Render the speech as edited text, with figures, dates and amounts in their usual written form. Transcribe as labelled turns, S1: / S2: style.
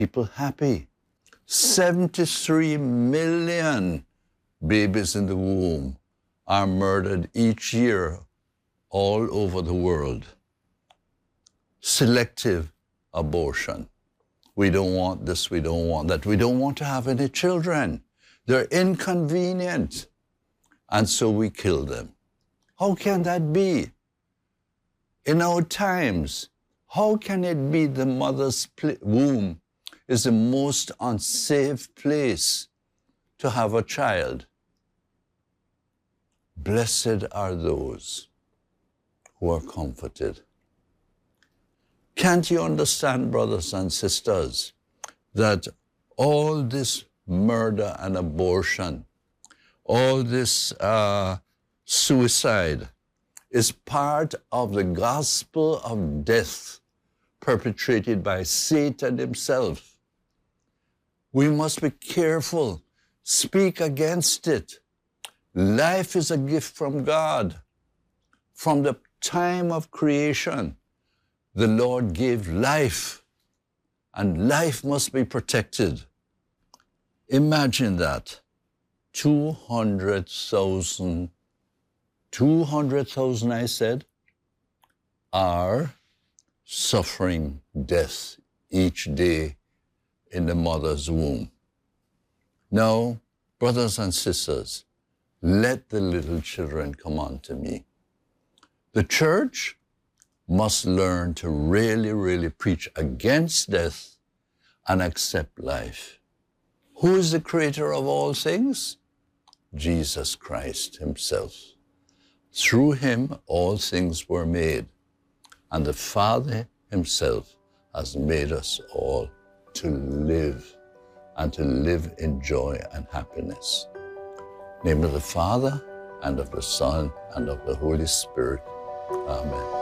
S1: people happy. 73 million babies in the womb are murdered each year all over the world. Selective abortion. We don't want this, we don't want that. We don't want to have any children. They're inconvenient. And so we kill them. How can that be? In our times, how can it be the mother's womb is the most unsafe place to have a child? Blessed are those who are comforted. Can't you understand, brothers and sisters, that all this murder and abortion, all this suicide is part of the gospel of death perpetrated by Satan himself? We must be careful, speak against it. Life is a gift from God. From the time of creation, the Lord gave life, and life must be protected. Imagine that. 200,000, I said, are suffering death each day in the mother's womb. Now, brothers and sisters, let the little children come unto me. The church must learn to really, really preach against death and accept life. Who is the creator of all things? Jesus Christ himself. Through him, all things were made, and the Father himself has made us all to live, and to live in joy and happiness. In the name of the Father, and of the Son, and of the Holy Spirit. Amen.